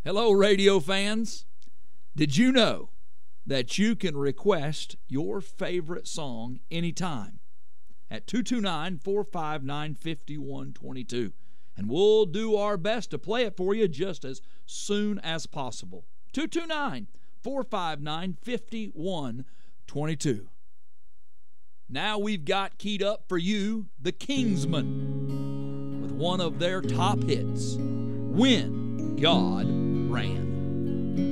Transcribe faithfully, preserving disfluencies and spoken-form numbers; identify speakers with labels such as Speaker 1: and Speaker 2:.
Speaker 1: Hello, radio fans. Did you know that you can request your favorite song anytime at two two nine, four five nine, five one two two? And we'll do our best to play it for you just as soon as possible. two two nine, four five nine, five one two two. Now we've got keyed up for you the Kingsmen with one of their top hits, When God Ran.